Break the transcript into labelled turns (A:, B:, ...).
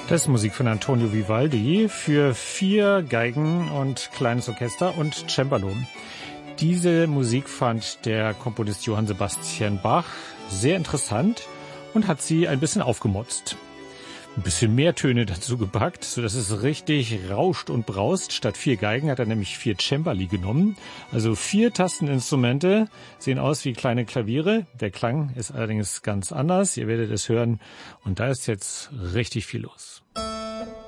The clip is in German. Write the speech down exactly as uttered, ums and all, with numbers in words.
A: Das ist Musik von Antonio Vivaldi für vier Geigen und kleines Orchester und Cembalo. Diese Musik fand der Komponist Johann Sebastian Bach sehr interessant und hat sie ein bisschen aufgemotzt. Ein bisschen mehr Töne dazu gepackt, sodass es richtig rauscht und braust. Statt vier Geigen hat er nämlich vier Cembali genommen. Also vier Tasteninstrumente, sehen aus wie kleine Klaviere. Der Klang ist allerdings ganz anders. Ihr werdet es hören. Und da ist jetzt richtig viel los.